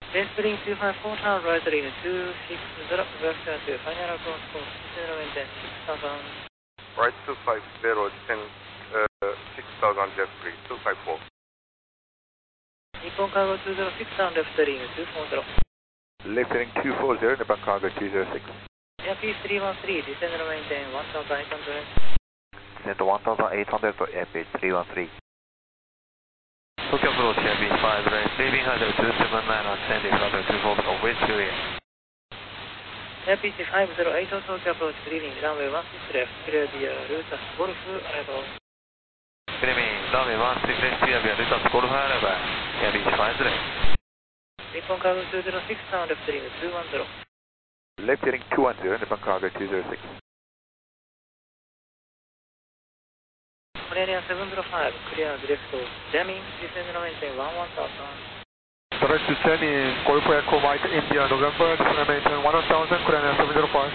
Spring 254, turn right heading 260, left turn to final cross course, descend maintain 6000. Right 250, descend 6000 jet free, 254. Nippon Cargo 206, turn left heading 240. Left heading 240, Nippon Cargo 206. Airpiece 313, descend maintain 1800. Descend to 1800 to Airpiece 313. Tokyo approach Airpiece 5 right, leaving height 279, ascending flight 240, wind clear. Airpiece 508, Tokyo approach, leaving runway 16 left, clear via Lutas Golf, arrival. Leaving runway 16 left, clear via Lutas Golf, arrival. Airpiece 5 right. Nippon Cargo 206, turn left heading 210. Left heading 210, Nippon Cargo 206. Korean 705, clear direct to jamming, descend maintain 1000. Direct to Jenny, Golf Echo Mike India, November, descend maintain 1000, Korean 705.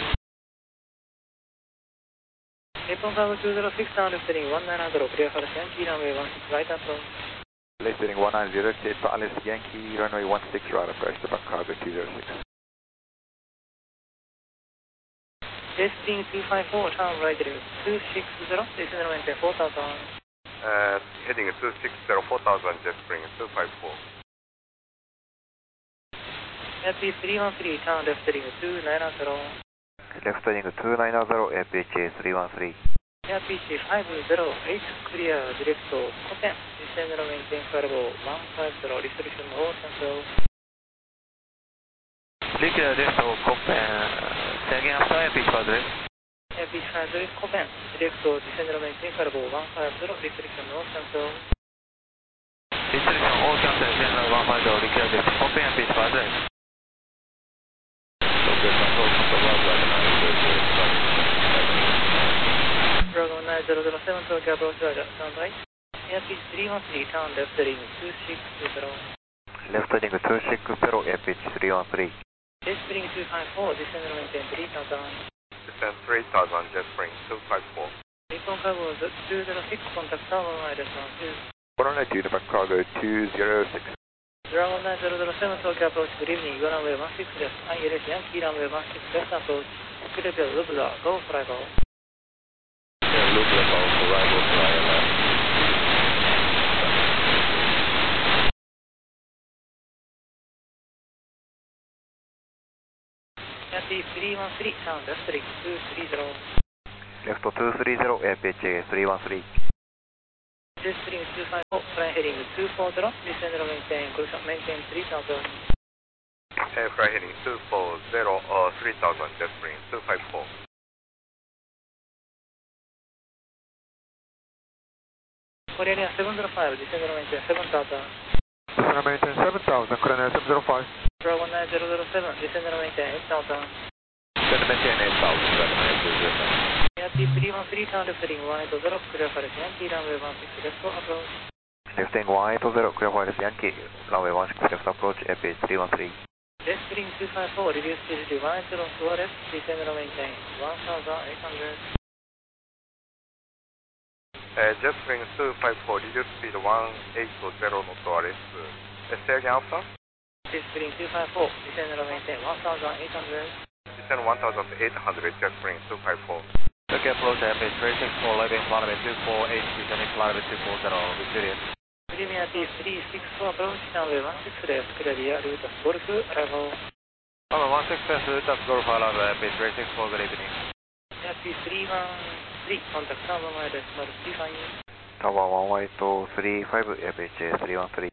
Nippon Cargo 206, turn left heading 1900, clear for Yankee runway 16 right approach. Left heading 190, clear for Alice Yankee, runway 16 right approach, Nippon Cargo 206. Spring 254, turn right heading 260, descend maintain 4000. Heading 260, 4000 jet spring, 254. Airpiece 313, turn left heading 290. Left heading 290, Airpiece 313. Airpiece 508, clear direct to Koten, descend maintain flight 150, restriction all cancel. Clear direct to Koppen, say again after Airpiece 5 right. Airpiece 508, Koten, direct to descend maintain flight 150, restriction all cancel. Restriction all cancel, general 150, clear direct to Koppen, Airpiece 5 right. Dragon 9007, Tokyo approach radar, stand by. Airpiece 313, turn left heading 260. Left heading 260, Airpiece 313. Spring 254, descend maintain 3000. Descend 3000 jet spring, 254. Nippon Cargo 206, contact tower minus 12. 192, Nippon Cargo 206. Dragon 9007, Tokyo approach, good evening, go runway 16 left, ILS Yankee runway 16 left approach, clear via Lubza, go for arrival. Lubza, go for arrival, Airpiece 313, turn left heading 230. Left 230, Airpiece 313. Spring 254, fly heading 240, descend maintain 3000. Fly heading 240, 3000 jet spring, 254. Korean 705, descend maintain 7000. Descend maintain 7000, Korean 705. Dragon 9007, descend maintain 8000. Descend maintain 8000, Dragon 9007. Airpiece 313, turn left heading 180, clear for Yankee runway 16 left approach. Left heading 180, clear for Yankee, runway 16 left approach, Airpiece 313. Spring 254, reduce speed to 180 to left, descend maintain 1800. Jet spring 254, reduce speed 180 knot RS. Say again after? Spring 254, descend maintain 1800. Descend 1800 jet spring, 254. Tokyo approach Airpiece 364, leaving runway 248, descending runway 240, with Juliet. Leaving Airpiece 364, approach runway 16 left, clear via Lutas Golf, arrival. Runway 16 left, Lutas Golf, arrival, Airpiece 364, good evening. Airpiece 313, contact tower minus 35. Tower 11835, Airpiece 313.